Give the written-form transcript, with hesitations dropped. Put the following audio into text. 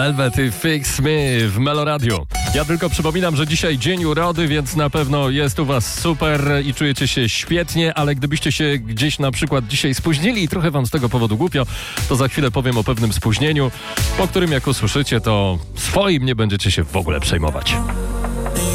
Elvety Fix Me w Meloradiu. Ja tylko przypominam, że dzisiaj dzień urody, więc na pewno jest u was super i czujecie się świetnie, ale gdybyście się gdzieś na przykład dzisiaj spóźnili i trochę wam z tego powodu głupio, to za chwilę powiem o pewnym spóźnieniu, po którym jak usłyszycie, to swoim nie będziecie się w ogóle przejmować.